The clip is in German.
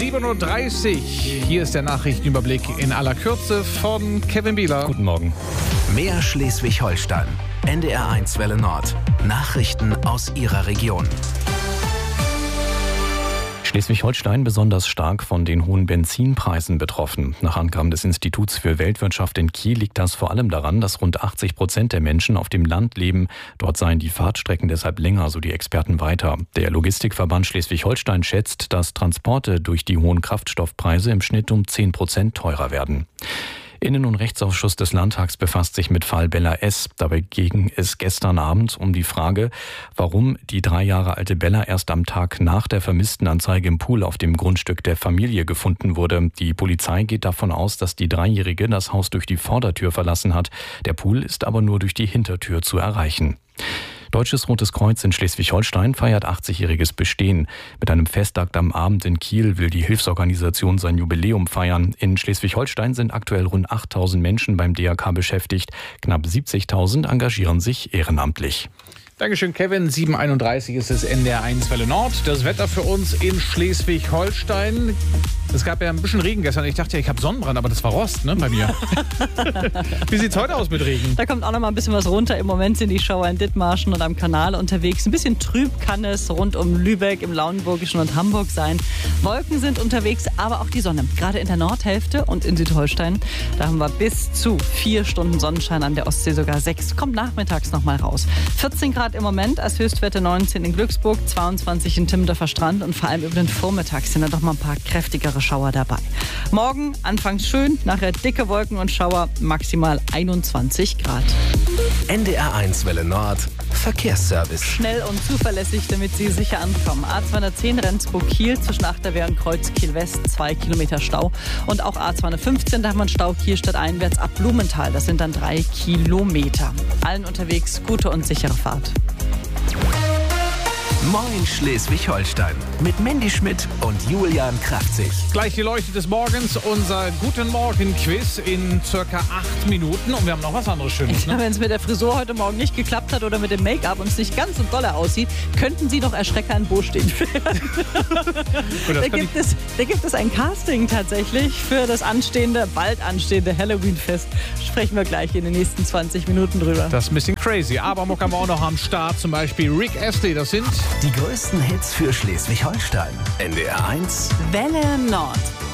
7.30 Uhr. Hier ist der Nachrichtenüberblick in aller Kürze von Kevin Bieler. Guten Morgen. Mehr Schleswig-Holstein. NDR1 Welle Nord. Nachrichten aus Ihrer Region. Schleswig-Holstein besonders stark von den hohen Benzinpreisen betroffen. Nach Angaben des Instituts für Weltwirtschaft in Kiel liegt das vor allem daran, dass rund 80% der Menschen auf dem Land leben. Dort seien die Fahrtstrecken deshalb länger, so die Experten weiter. Der Logistikverband Schleswig-Holstein schätzt, dass Transporte durch die hohen Kraftstoffpreise im Schnitt um 10% teurer werden. Innen- und Rechtsausschuss des Landtags befasst sich mit Fall Bella S. Dabei ging es gestern Abend um die Frage, warum die 3 Jahre alte Bella erst am Tag nach der Vermisstenanzeige im Pool auf dem Grundstück der Familie gefunden wurde. Die Polizei geht davon aus, dass die Dreijährige das Haus durch die Vordertür verlassen hat. Der Pool ist aber nur durch die Hintertür zu erreichen. Deutsches Rotes Kreuz in Schleswig-Holstein feiert 80-jähriges Bestehen. Mit einem Festakt am Abend in Kiel will die Hilfsorganisation sein Jubiläum feiern. In Schleswig-Holstein sind aktuell rund 8.000 Menschen beim DRK beschäftigt. Knapp 70.000 engagieren sich ehrenamtlich. Dankeschön, Kevin. 7.31 Uhr ist es NDR1 Welle Nord. Das Wetter für uns in Schleswig-Holstein. Es gab ja ein bisschen Regen gestern. Ich dachte ja, ich habe Sonnenbrand, aber das war Rost, ne, bei mir. Wie sieht's heute aus mit Regen? Da kommt auch noch mal ein bisschen was runter. Im Moment sind die Schauer in Dithmarschen und am Kanal unterwegs. Ein bisschen trüb kann es rund um Lübeck, im Lauenburgischen und Hamburg sein. Wolken sind unterwegs, aber auch die Sonne. Gerade in der Nordhälfte und in Südholstein. Da haben wir bis zu 4 Stunden Sonnenschein, an der Ostsee sogar 6. Kommt nachmittags noch mal raus. 14 Grad im Moment, als Höchstwerte 19 in Glücksburg, 22 in Timmendorfer Strand und vor allem über den Vormittag sind da doch mal ein paar kräftigere Schauer dabei. Morgen anfangs schön, nachher dicke Wolken und Schauer, maximal 21 Grad. NDR1 Welle Nord. Verkehrsservice. Schnell und zuverlässig, damit Sie sicher ankommen. A210 Rendsburg-Kiel zwischen Achterwehr und Kreuz Kiel-West, 2 Kilometer Stau. Und auch A215, da haben wir einen Stau Kielstadt einwärts ab Blumenthal. Das sind dann 3 Kilometer. Allen unterwegs gute und sichere Fahrt. Moin Schleswig-Holstein. Mit Mandy Schmidt und Julian Kraftzig. Gleich die Leuchte des Morgens, unser Guten Morgen-Quiz in circa 8 Minuten. Und wir haben noch was anderes Schönes. Ne? Wenn es mit der Frisur heute Morgen nicht geklappt hat oder mit dem Make-up und es nicht ganz so dolle aussieht, könnten Sie noch Erschrecker in Bo stehen. Da gibt es ein Casting tatsächlich für das bald anstehende Halloween-Fest. Sprechen wir gleich in den nächsten 20 Minuten drüber. Das ist ein bisschen crazy. Aber Muck haben wir auch noch am Start. Zum Beispiel Rick Astley. Das sind Die größten Hits für Schleswig-Holstein. NDR1 Welle Nord.